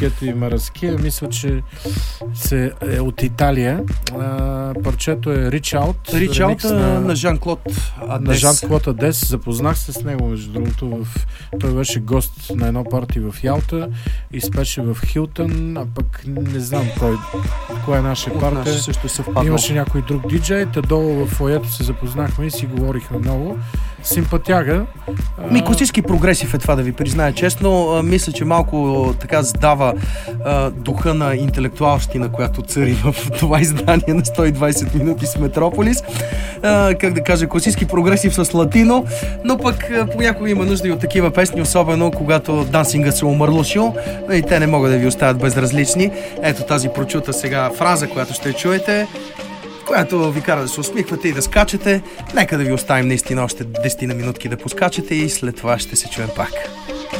Скето и Мараския. Мисля, че е от Италия. Парчето е Reach Out. Reach Out на Жан-Клод Адес. На Жан-Клод Адес. Запознах се с него, между другото. Той беше гост на едно парти в Ялта. Изпеше в Хилтън, а пък не знам кой е нашия парти. Имаше някой друг диджей. Долу в фоето се запознахме и си говорихме много. Симпатяга. Класически прогресив е това, да ви призная честно. Мисля, че малко така сдава духа на интелектуалщина, която цари в това издание на 120 минути с Метрополис. Как да кажа, класически прогресив с латино, но пък понякога има нужда и от такива песни, особено когато дансинга се омърлушил и те не могат да ви оставят безразлични. Ето тази прочута сега фраза, която ще чуете, която ви кара да се усмихвате и да скачате. Нека да ви оставим наистина още 10 минутки да поскачате и след това ще се чуем пак.